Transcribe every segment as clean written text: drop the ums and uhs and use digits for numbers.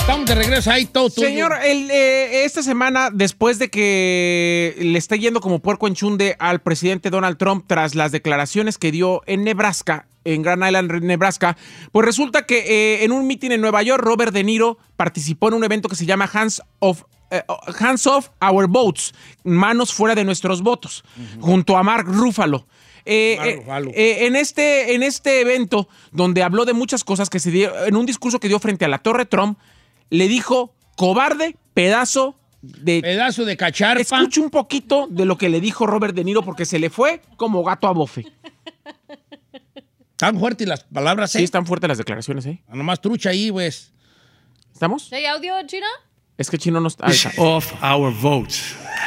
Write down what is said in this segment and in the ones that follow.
Estamos de regreso ahí, todo tuyo. Señor, esta semana, después de que le está yendo como puerco en chunde al presidente Donald Trump tras las declaraciones que dio en Nebraska, en Grand Island, Nebraska, pues resulta que en un mitin en Nueva York, Robert De Niro participó en un evento que se llama Hands Off Our Votes, manos fuera de nuestros votos, junto a Mark Ruffalo. En este evento, donde habló de muchas cosas que se dio, en un discurso que dio frente a la Torre Trump, le dijo cobarde, pedazo de cacharpa. Escuche un poquito de lo que le dijo Robert De Niro porque se le fue como gato a bofe. ¿Están fuertes las palabras, Sí, están fuertes las declaraciones, Nomás trucha ahí, pues. ¿Estamos? ¿Hay audio, China? Es que Chino no está. Off our votes.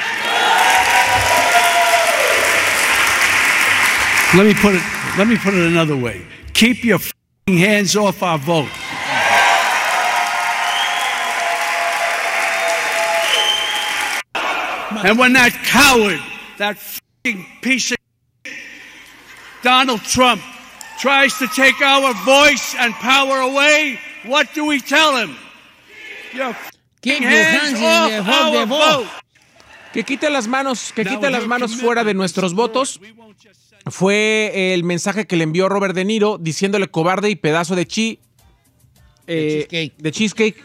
Let me put it another way. Keep your f***ing hands off our vote. And when that coward, that f***ing piece of Donald Trump tries to take our voice and power away, what do we tell him? Your Keep hands off our vote. Que quite las manos fuera de nuestros votos. Fue el mensaje que le envió Robert De Niro diciéndole cobarde y pedazo de cheesecake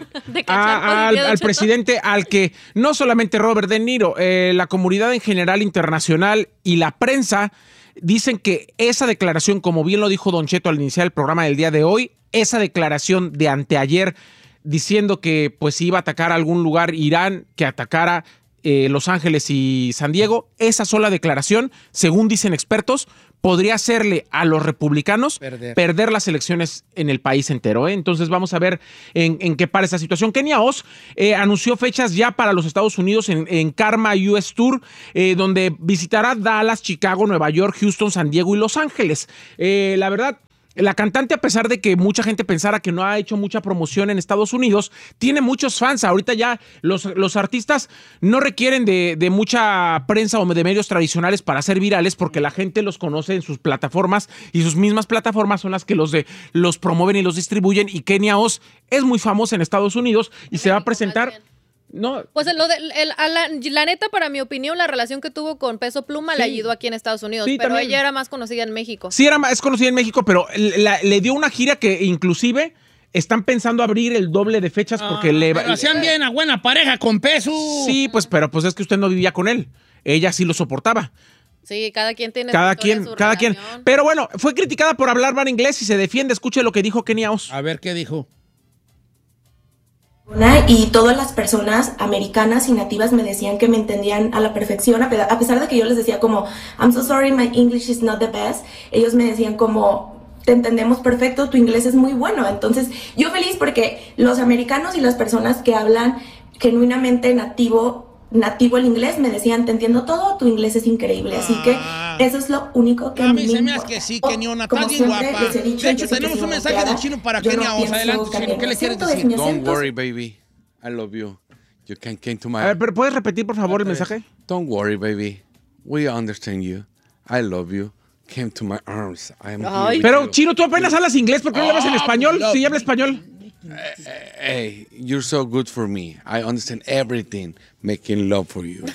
al presidente, al que no solamente Robert De Niro, la comunidad en general internacional y la prensa dicen que esa declaración, como bien lo dijo Don Cheto al iniciar el programa del día de hoy, esa declaración de anteayer diciendo que pues iba a atacar a algún lugar Irán, que atacara Los Ángeles y San Diego, esa sola declaración, según dicen expertos, podría hacerle a los republicanos perder las elecciones en el país entero. Entonces vamos a ver en qué para esa situación. Kenia Oz anunció fechas ya para los Estados Unidos en Karma US Tour, donde visitará Dallas, Chicago, Nueva York, Houston, San Diego y Los Ángeles. La verdad, la cantante, a pesar de que mucha gente pensara que no ha hecho mucha promoción en Estados Unidos, tiene muchos fans. Ahorita ya los artistas no requieren de mucha prensa o de medios tradicionales para ser virales, porque la gente los conoce en sus plataformas y sus mismas plataformas son las que los promueven y los distribuyen. Y Kenia Oz es muy famosa en Estados Unidos y se va a presentar. No. Pues la neta, para mi opinión, la relación que tuvo con Peso Pluma le ayudó aquí en Estados Unidos, sí, pero también. ella era más conocida en México. Sí, es conocida en México, pero le dio una gira que inclusive están pensando abrir el doble de fechas porque pero hacían bien a buena pareja con Peso. Sí, pero pues es que usted no vivía con él. Ella sí lo soportaba. Sí, cada quien tiene cada su historia, quien, su cada relación. quien. Pero bueno, fue criticada por hablar mal inglés y se defiende. Escuche lo que dijo Kenia Oz. A ver, ¿qué dijo? Y todas las personas americanas y nativas me decían que me entendían a la perfección, a pesar de que yo les decía como I'm so sorry, my English is not the best. Ellos me decían como te entendemos perfecto, tu inglés es muy bueno. Entonces yo feliz porque los americanos y las personas que hablan genuinamente nativo el inglés me decían te entiendo todo, tu inglés es increíble. Así que eso es lo único que a mí se me importa. hace que sí, Kenia, está Como bien siempre guapa. les he dicho, De hecho, yo sé que tenemos soy un mensaje volteada. del Chino para Yo Kenia no Oz. pienso Adelante, Chino, cambiar ¿qué mi le quieres acento, es decir? mi Don't acento. worry, baby. I love you. You came to my... A ver, ¿puedes repetir, por favor, el mensaje? Don't worry, baby. We understand you. I love you. Came to my arms. I am here with Pero, you. Chino, tú apenas hablas inglés. ¿Por qué no le hablas en español? Sí, habla español. Hey, you're so good for me. I understand everything. Making love for you.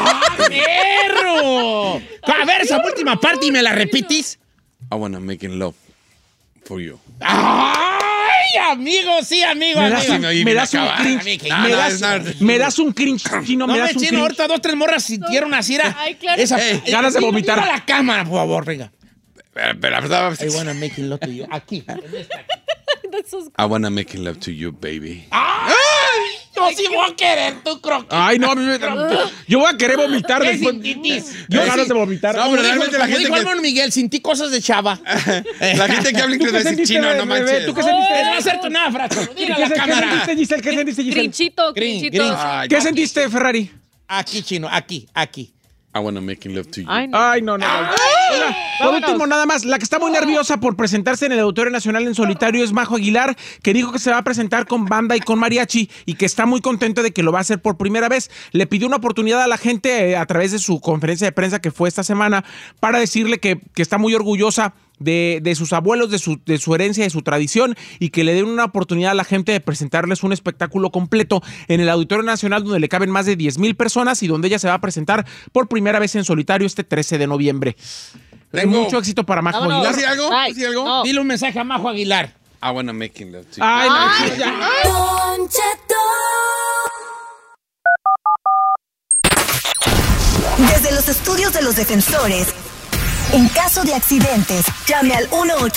¡Perro! A ver, esa última parte y me la repites. I wanna making love for you. ¡Ay, amigo! Sí, amigo, Me das amigo. me das un cringe. Me das un cringe, Chino. No Me me das un Chino, cringe. ahorita 2, 3 morras sintieron así. Ay, claro. Ganas de vomitar. A la cámara, por favor, venga. Pero, I wanna making love to you. Aquí. I wanna making love to you, baby. ¡Ay! Yo sí voy a querer tu croqueta. Ay, no, yo voy a querer vomitar ¿Qué después. sintitis? Yo ganas de vomitar. No, pero realmente la gente dijo que... Hermano Miguel, sentí cosas de chava. La gente que habla inglés va a decir chino, no manches. ¿Tú qué No sentiste? va a hacerte nada, fraco. Dile a la cámara. ¿Qué sentiste, Giselle? ¿Qué sentiste, Giselle? Grinchito. Grinch. ¿Qué sentiste, Ferrari? Aquí, Chino, aquí. I wanna making love to you. Ay, no. Oiga, por último, nada más, la que está muy nerviosa por presentarse en el Auditorio Nacional en solitario es Majo Aguilar, que dijo que se va a presentar con banda y con mariachi y que está muy contento de que lo va a hacer por primera vez. Le pidió una oportunidad a la gente a través de su conferencia de prensa que fue esta semana para decirle que está muy orgullosa de sus abuelos, de su herencia, de su tradición, y que le den una oportunidad a la gente de presentarles un espectáculo completo en el Auditorio Nacional, donde le caben más de 10,000 personas y donde ella se va a presentar por primera vez en solitario este 13 de noviembre. Mucho éxito para Majo Aguilar. ¿Sí algo? Ay, ¿Sí algo? no. Dile un mensaje a Majo Aguilar. I wanna make love to you. Ay, no, ya. Don Cheto. Desde los estudios de los defensores, en caso de accidentes, llame al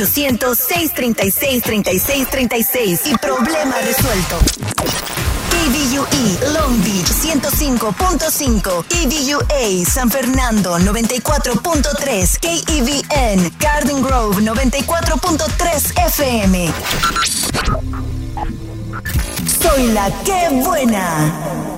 1-800-636-3636 y problema resuelto. KVUE Long Beach 105.5, KVUA San Fernando 94.3, KEVN Garden Grove 94.3 FM. Soy la que buena.